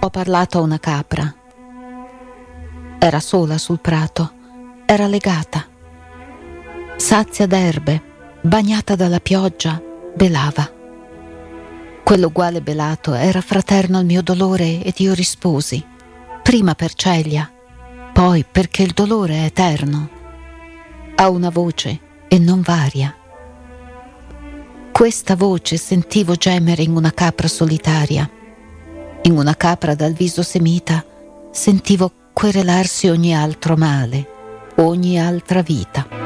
Ho parlato a una capra. Era sola sul prato, era legata. Sazia d'erbe, bagnata dalla pioggia, belava. Quell'uguale belato era fraterno al mio dolore ed io risposi, prima per Celia, poi perché il dolore è eterno. Ha una voce e non varia. Questa voce sentivo gemere in una capra solitaria. In una capra dal viso semita sentivo querelarsi ogni altro male, ogni altra vita.